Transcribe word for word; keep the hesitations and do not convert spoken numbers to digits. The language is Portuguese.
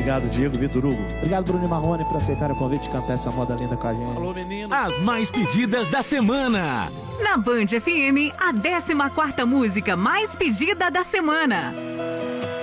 Obrigado, Diego, Vitor Hugo. Obrigado, Bruno e Marrone, por aceitar o convite de cantar essa moda linda com a gente. Alô, menino. As mais pedidas da semana. Na Band F M, a décima quarta música mais pedida da semana.